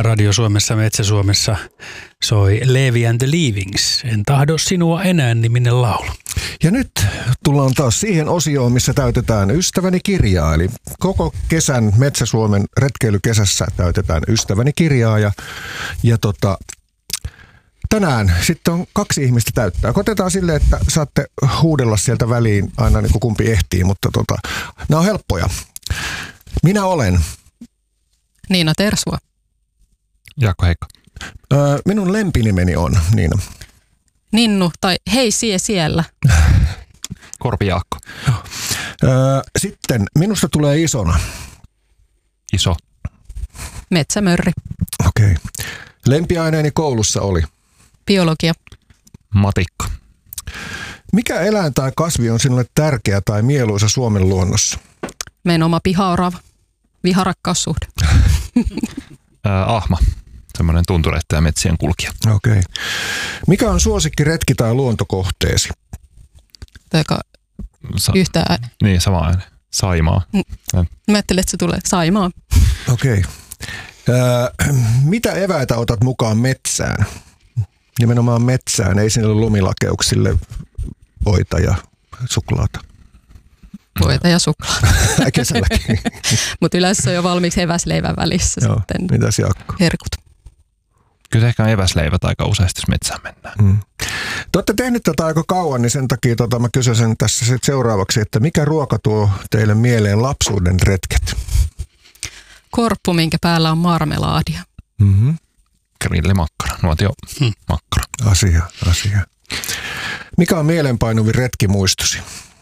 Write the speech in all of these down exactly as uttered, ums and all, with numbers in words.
Radio Suomessa, Metsä Suomessa soi Levi and the Leavings. En tahdo sinua enää -niminen laulu. Ja nyt tullaan taas siihen osioon, missä täytetään Ystäväni kirjaa. Eli koko kesän Metsä Suomen retkeilykesässä täytetään Ystäväni kirjaa. Ja, ja tota, tänään sitten on kaksi ihmistä täyttää. Kotetaan silleen, että saatte huudella sieltä väliin aina niin kuin kumpi ehtii, mutta tota, nämä on helppoja. Minä olen Niina Tersua. Jaakko Heikko. Öö, minun lempinimeni on Niina. Ninnu tai hei sie siellä. Korpi Jaakko. Öö, sitten minusta tulee isona. Iso. Metsämörri. Okei. Okay. Lempiaineeni koulussa oli Biologia. Matikka. Mikä eläin tai kasvi on sinulle tärkeä tai mieluisa Suomen luonnossa? Meidän oma pihaorava. Viharakkaussuhde. Ää, ahma. Semmoinen tuntureiden ja metsien kulkija. Okei. Okay. Mikä on suosikki retki- tai luontokohteesi? Joka Sa- yhtään. Niin, sama ääni. Saimaa. Mm. Mä ajattelin, että se tulee Saimaa. Okei. Okay. Öö, mitä eväitä otat mukaan metsään? Nimenomaan metsään, ei sinne lumilakeuksille voita ja suklaata. Voita ja suklaata. Kesälläkin. Mutta yleensä on jo valmiiksi eväsleivän välissä. Joo, sitten mitäs Jaakko? herkut. Kyllä ehkä on eväsleivät aika useasti, jos metsään mennään. Mm. Te olette tehnyt tätä aika kauan, niin sen takia tota, mä kysyisin tässä sit seuraavaksi, että mikä ruoka tuo teille mieleen lapsuuden retket? Korppu, minkä päällä on marmelaadia. Mm-hmm. Grillimakkara, nuotio hmm. makkara. Asia, asia. Mikä on mielenpainuvin retkimuistosi?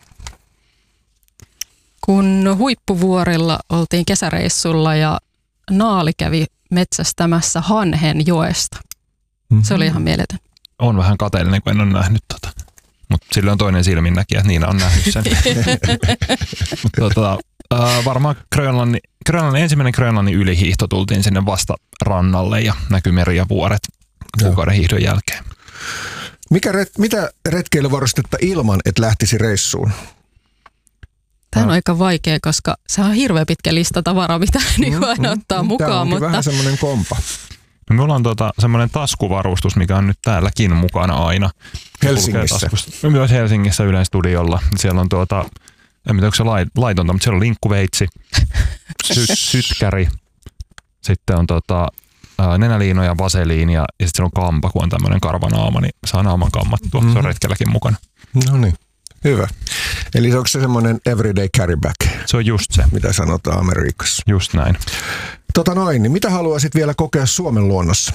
Kun huippuvuorilla oltiin kesäreissulla ja naali kävi metsästämässä hanhen joesta. Mm-hmm. Se oli ihan mieletön. On vähän kateellinen, kun en ole nähnyt tota. Mutta sillä on toinen silminnäkijä, että Niina on nähnyt sen. tota, äh, varmaan Grönlannin, Grönlannin, ensimmäinen Grönlannin ylihiihto tultiin sinne vasta rannalle ja näkyi meri ja vuoret kuukauden hiihdon jälkeen. Mikä ret, mitä retkeilyvarustetta ilman, et lähtisi reissuun? Tämä on aika vaikea, koska se on hirveän pitkä lista tavaraa, mitä mm, niin aina mm, ottaa mm, mukaan. Tämä onkin mutta vähän semmoinen kompa. No, me ollaan tuota, semmoinen taskuvarustus, mikä on nyt täälläkin mukana aina. Helsingissä. Myös Helsingissä Ylen studiolla. Siellä on tuota, en tiedä, onko se laitonta, mutta siellä on linkkuveitsi, sy- sytkäri, sitten on tota, nenäliinoja, vaseliinia ja sitten siellä on kampa, kun on tämmöinen karvanaama, niin saa naaman kammattua. Mm-hmm. Se on retkelläkin mukana. No niin, hyvä. Eli onko se semmoinen everyday carry back? Se on just se. Mitä sanotaan Amerikassa. Just näin. Tota noin, niin mitä haluaisit vielä kokea Suomen luonnossa?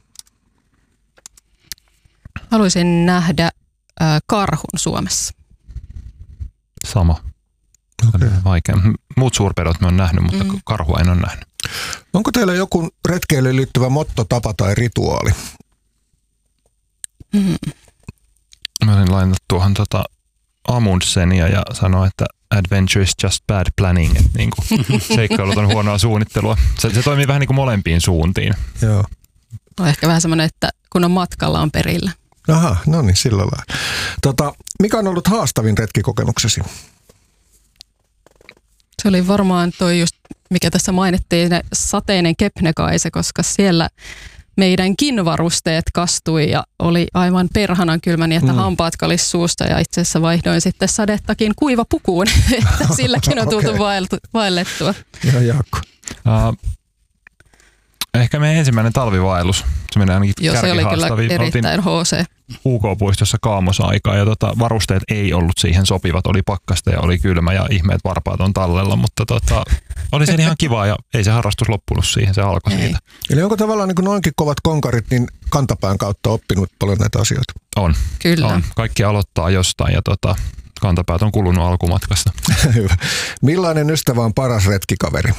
Haluaisin nähdä äh, karhun Suomessa. Sama. Okay. Vaikea. Muut suurpedot me on nähnyt, mutta mm. karhua en ole nähnyt. Onko teillä joku retkeilyyn liittyvä motto, tapa tai rituaali? Mm. Mä olin lainannut tuohon tota Amundsenia ja sanoa, että adventure is just bad planning. Että niin kuin seikkailut on huonoa suunnittelua. Se, se toimii vähän niin kuin molempiin suuntiin. Joo. On ehkä vähän semmoinen, että kun on matkalla, on perillä. Aha, no niin, sillä lailla. Tota, mikä on ollut haastavin retkikokemuksesi? Se oli varmaan toi just, mikä tässä mainittiin, sateinen Kebnekaise, koska siellä meidänkin varusteet kastui ja oli aivan perhanan kylmä niin, että mm. hampaat kalis suusta ja itse asiassa vaihdoin sitten sadettakin kuivapukuun, että silläkin on tultu okay. vaellettua. Ja Jaakko. Uh, ehkä meidän ensimmäinen talvivaellus. Se meni ainakin Joo, se oli kyllä erittäin H C. U K-puistossa kaamosaikaa ja tota, varusteet ei ollut siihen sopivat. Oli pakkasta ja oli kylmä ja ihmeet varpaat on tallella, mutta tota, oli se ihan kivaa ja ei se harrastus loppunut siihen, se alkoi ei. siitä. Eli onko tavallaan niin kuin noinkin kovat konkarit, niin kantapään kautta oppinut paljon näitä asioita? On. Kyllä. On. Kaikki aloittaa jostain ja tota, kantapäät on kulunut alkumatkasta. Hyvä. Millainen ystävä on paras retkikaveri?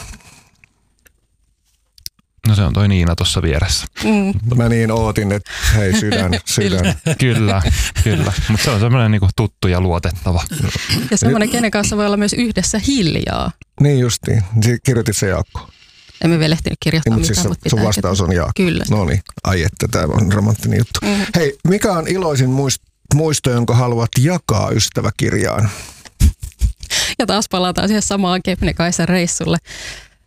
No se on toi Niina tuossa vieressä. Mm. Mä niin ootin, että hei sydän, sydän. Kyllä, kyllä. Mutta se on semmoinen niinku tuttu ja luotettava. Ja semmoinen, kenen kanssa voi olla myös yhdessä hiljaa. Niin justiin. Kirjoitit se Jaakko. Emme vielä ehtinyt kirjoittaa niin, mitään, siis mutta sun vastaus on Jaakko. Kyllä. No niin, ai että tämä on romanttinen juttu. Mm-hmm. Hei, mikä on iloisin muisto, jonka haluat jakaa ystäväkirjaan? Ja taas palataan siihen samaan Kebnekaisen reissulle.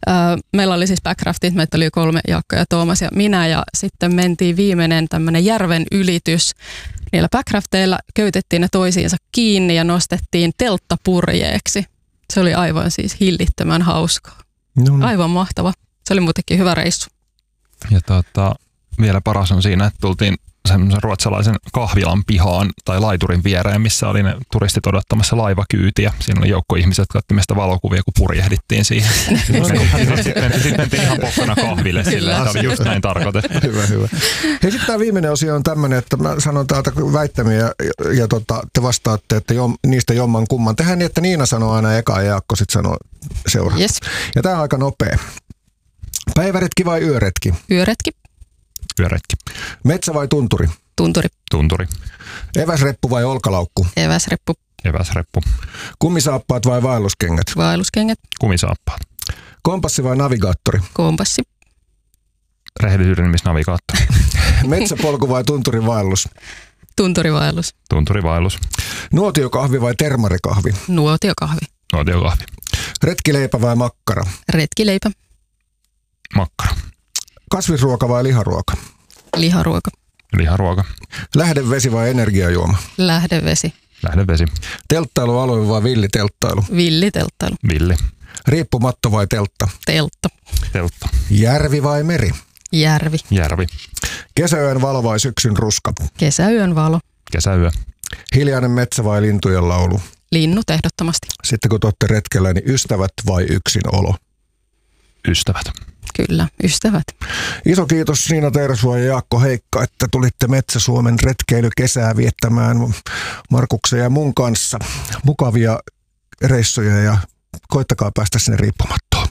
Meillä oli siis backraftit, meitä oli kolme, Jaakko ja Toomas ja minä, ja sitten mentiin viimeinen tämmöinen järven ylitys. Niillä backrafteilla köytettiin ne toisiinsa kiinni ja nostettiin telttapurjeeksi. Se oli aivan siis hillittömän hauskaa. No, no. Aivan mahtava. Se oli muutenkin hyvä reissu. Ja tota, vielä paras on siinä, että tultiin semmoisen ruotsalaisen kahvilan pihaan tai laiturin viereen, missä oli ne turistit odottamassa laivakyytiä. Siinä oli joukko ihmiset, jotka otti meistä valokuvia, kun purjehdittiin siihen. Sitten mentiin ihan pokkana kahville sillä, että oli just näin tarkoitettu. Hyvä, hyvä. Hei, sitten tämä viimeinen osio on tämmöinen, että mä sanon täältä väittämiä ja, ja tota, te vastaatte, että jom, niistä jomman kumman. Tehdään niin, että Niina sanoo aina eka ja Jaakko sitten sanoo seuraava. Yes. Ja tämä on aika nopea. Päiväretki vai yöretki? Yöretki. Yöretki. Metsä vai tunturi? Tunturi. Tunturi. Eväsreppu vai olkalaukku? Eväsreppu. Eväsreppu. Kummisaappaat vai vaelluskengät? Vaelluskengät. Kumisaappaat. Kompassi vai navigaattori? Kompassi. Rehellisyyden nimissä navigaattori. Metsäpolku vai tunturivaellus? Tunturivaellus. Tunturivaellus. Nuotiokahvi vai termarikahvi? Nuotiokahvi. Nuotiokahvi. Retkileipä vai makkara? Retkileipä. Makkara. Kasvisruoka vai liharuoka? Liharuoka. Liharuoka. Lähdevesi vai energiajuoma? Lähdevesi. Lähdevesi. Telttailualue vai villitelttailu? Villitelttailu. Villi. Riippumatto vai teltta? Teltta. Teltta. Järvi vai meri? Järvi. Järvi. Kesäyön valo vai syksyn ruska? Kesäyön valo. Kesäyö. Hiljainen metsä vai lintujen laulu? Linnut ehdottomasti. Sitten kun te olette retkellä, niin ystävät vai yksinolo? Ystävät. Kyllä, ystävät. Iso kiitos Niina Tersua ja Jaakko Heikka, että tulitte Metsä-Suomen retkeilykesää viettämään Markuksen ja mun kanssa. Mukavia reissuja ja koittakaa päästä sinne riippumattoon.